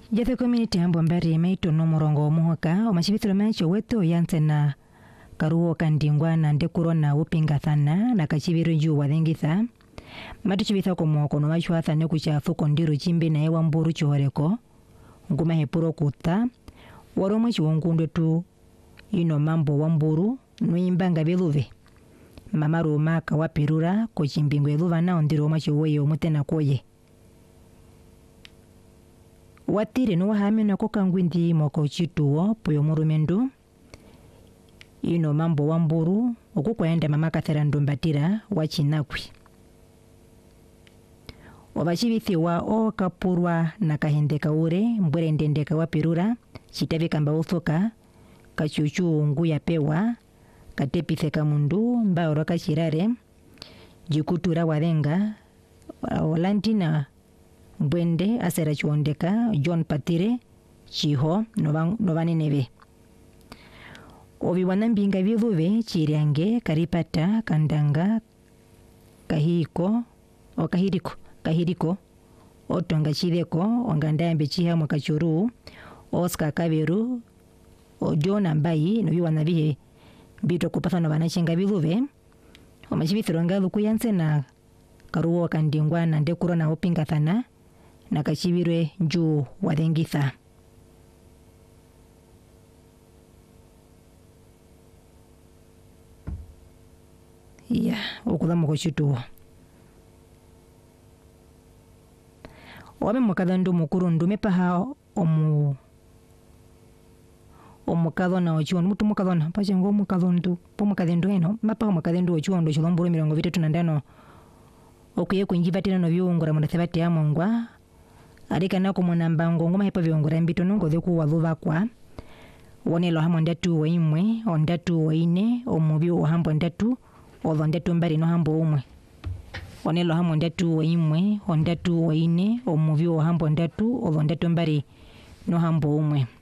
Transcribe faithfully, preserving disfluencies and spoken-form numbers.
Jathe community hambo mbari meito no murongo omuhoka omashibithiro mencho wetu yanse na karuo kandingwa na ndekuro na upingathana na kachibiro juu wathengitha matu chibitha komo kono machwatha ne kuchafu kondiru chimbi na ewa mburu choreko nguma hepuro kuta waromwe chiwongundu tu ino mambo wa mburu nuimbanga beluve mamaru maka wapirura ko chimbingwe luva na ondiro machiwoyo mutena koye watire no hamena ko kangwindi moko chituo poyo murumendu ino mambo wa mburu okukwaenda mama kathera ndumbatira wachinakwi obachibithiwa o kapurwa na kahendeka ure mbwere ndendeka wapirura chitavika mbauthoka kachuchu ngu yapewa katepitheka mundu mbaoro kachirare jikutura warenga olandina mbwende asera chuondeka John Patire chiho novani neve obi wanambinga biluve chiriange karipata kandanga kahiko o kahiriko kahiriko otonga chideko ongandambe chiha mwakachuru Oscar Kaberu o John Ambai no biwana bihe bito kupatha no banachinga biluve omachibithiro ngalu kuyanse na karuo kandingwa na ndekuro na upingathana na kachibirwe njuu wathengitha ya okulamu ko chituo wabe mukathandu mukuru ndume paha omu omukadhona ochiwo mutu mukadhona pache ngo mukadhondu po mukadhendu eno mapa mukadhendu ochiwo ndo chilomburu mirongo vitatu na ndano okuye kunjivatira no byungura munathebati amongwa arika nako munambango ngoma hepa byungura mbito nongo dheku waluva kwa wonelo hamwe ndatu waimwe ondatu waine omubyo ohambo ndatu olo ndatu mbari no hambo umwe wonelo hamwe ndatu waimwe ondatu waine omubyo ohambo ndatu olo ndatu mbari no hambo umwe